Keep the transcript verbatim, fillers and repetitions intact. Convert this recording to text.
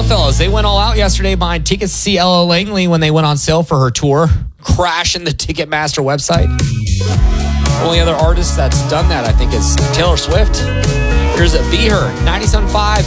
fellas, they went all out yesterday buying tickets to see Ella Langley when they went on sale for her tour, crashing the Ticketmaster website. Only other artist that's done that, I think, is Taylor Swift. Here's a Be Her, ninety-seven point five